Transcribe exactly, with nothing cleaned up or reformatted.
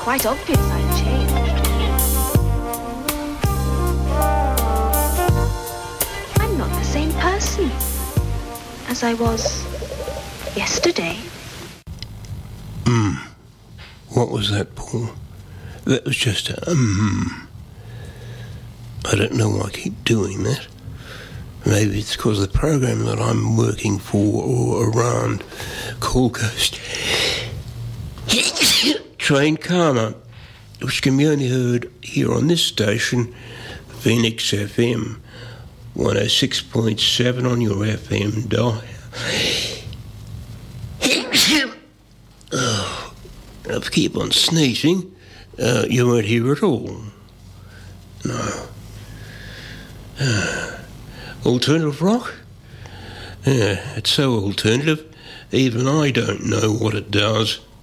quite obvious I've changed. I'm not the same person as I was yesterday. Hmm. What was that, Paul? That was just a um. I don't know why I keep doing that. Maybe it's because the program that I'm working for or around Cool Coast Train Karma, which can be only heard here on this station, Phoenix F M, one oh six point seven on your F M dial. Oh, if I keep on sneezing, uh, you won't hear at all. No. Uh, alternative rock? Yeah, it's so alternative, even I don't know what it does.